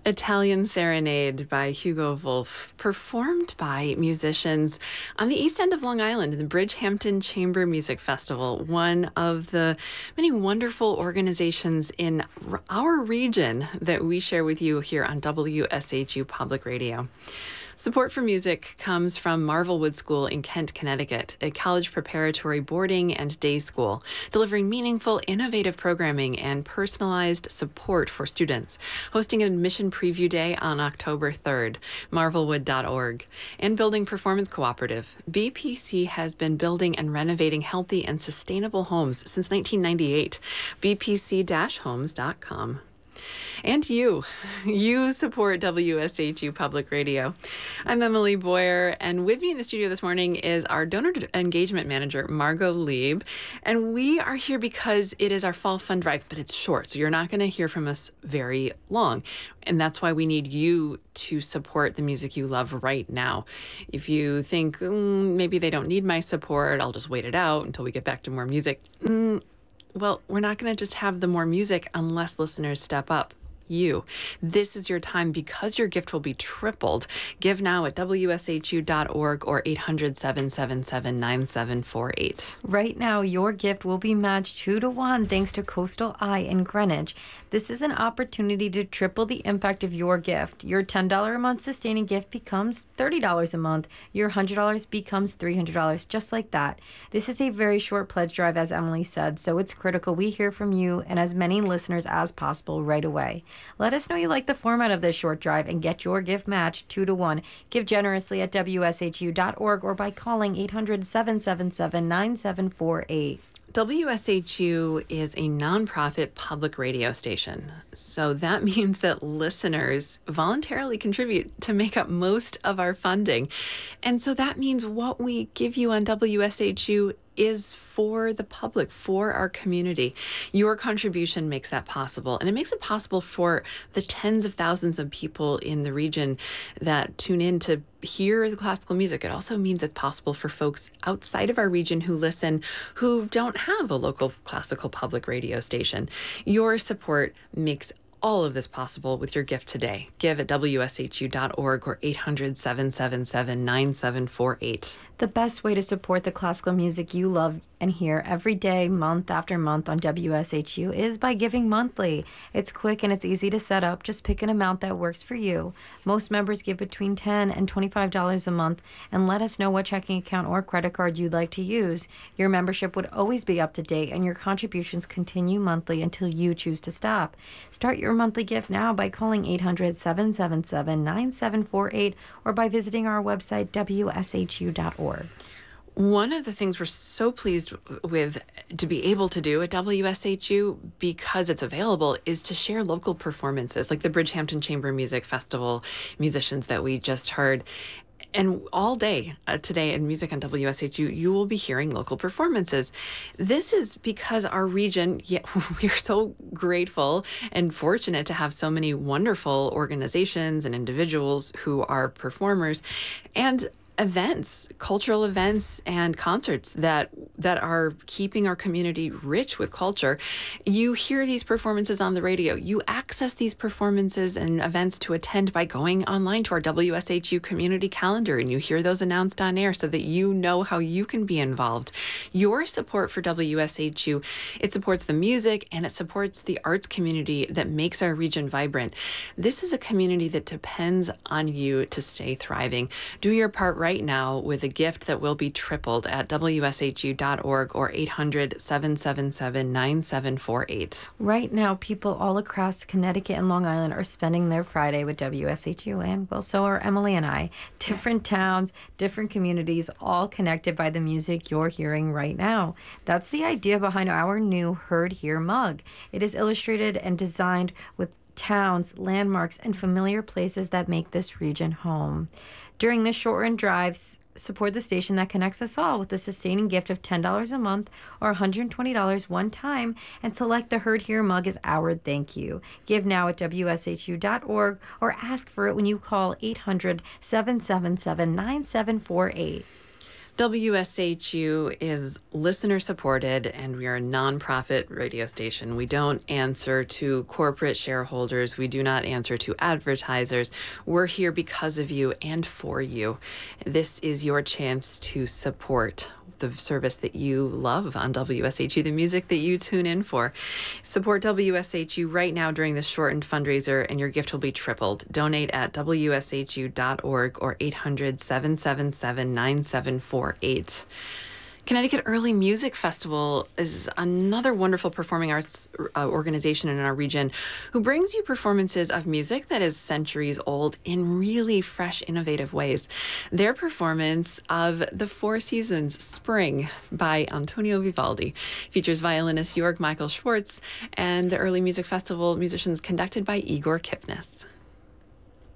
Italian Serenade by Hugo Wolf, performed by musicians on the east end of Long Island in the Bridgehampton Chamber Music Festival, one of the many wonderful organizations in our region that we share with you here on WSHU Public Radio. Support for music comes from Marvelwood School in Kent, Connecticut, a college preparatory boarding and day school, delivering meaningful, innovative programming and personalized support for students. Hosting an admission preview day on October 3rd, marvelwood.org. And Building Performance Cooperative. BPC has been building and renovating healthy and sustainable homes since 1998. bpc-homes.com. And you support WSHU Public Radio. I'm Emily Boyer, and with me in the studio this morning is our Donor Engagement Manager, Margot Lieb. And we are here because it is our fall fund drive, but it's short, so you're not going to hear from us very long. And that's why we need you to support the music you love right now. If you think, maybe they don't need my support, I'll just wait it out until we get back to more music. Well, we're not going to just have the more music unless listeners step up. This is your time because your gift will be tripled. Give now at WSHU.org or 800-777-9748. Right now, your gift will be matched 2-1 thanks to Coastal Eye in Greenwich. This is an opportunity to triple the impact of your gift. Your $10 a month sustaining gift becomes $30 a month. Your $100 becomes $300, just like that. This is a very short pledge drive, as Emily said, so it's critical we hear from you and as many listeners as possible right away. Let us know you like the format of this short drive and get your gift matched 2-1. Give generously at WSHU.org or by calling 800-777-9748. WSHU is a nonprofit public radio station. So that means that listeners voluntarily contribute to make up most of our funding. And so that means what we give you on WSHU is for the public, for our community. Your contribution makes that possible. And it makes it possible for the tens of thousands of people in the region that tune in to hear the classical music. It also means it's possible for folks outside of our region who listen, who don't have a local classical public radio station. Your support makes all of this possible with your gift today. Give at WSHU.org or 800-777-9748. The best way to support the classical music you love and hear every day, month after month on WSHU is by giving monthly. It's quick and it's easy to set up. Just pick an amount that works for you. Most members give between $10 and $25 a month, and let us know what checking account or credit card you'd like to use. Your membership would always be up to date, and your contributions continue monthly until you choose to stop. Start your monthly gift now by calling 800-777-9748 or by visiting our website, WSHU.org. One of the things we're so pleased with to be able to do at WSHU, because it's available, is to share local performances like the Bridgehampton Chamber Music Festival musicians that we just heard. And all day today in Music on WSHU, you will be hearing local performances. This is because our region, we're so grateful and fortunate to have so many wonderful organizations and individuals who are performers and events, cultural events and concerts that are keeping our community rich with culture. You hear these performances on the radio. You access these performances and events to attend by going online to our WSHU community calendar, and you hear those announced on air so that you know how you can be involved. Your support for WSHU, it supports the music and it supports the arts community that makes our region vibrant. This is a community that depends on you to stay thriving. Do your part right now with a gift that will be tripled at WSHU.org or 800-777-9748. Right now, people all across Connecticut and Long Island are spending their Friday with WSHU, and well, so are Emily and I. Different towns, different communities, all connected by the music you're hearing right now. That's the idea behind our new Heard Here mug. It is illustrated and designed with towns, landmarks, and familiar places that make this region home. During this short run drives, support the station that connects us all with a sustaining gift of $10 a month or $120 one time, and select the Heard Here mug as our thank you. Give now at WSHU.org or ask for it when you call 800-777-9748. WSHU is listener supported, and we are a nonprofit radio station. We don't answer to corporate shareholders. We do not answer to advertisers. We're here because of you and for you. This is your chance to support the service that you love on WSHU, the music that you tune in for. Support WSHU right now during this shortened fundraiser, and your gift will be tripled. Donate at WSHU.org or 800-777-9748. Connecticut Early Music Festival is another wonderful performing arts organization in our region who brings you performances of music that is centuries old in really fresh, innovative ways. Their performance of The Four Seasons Spring by Antonio Vivaldi features violinist Georg Michael Schwartz and the Early Music Festival musicians conducted by Igor Kipnis.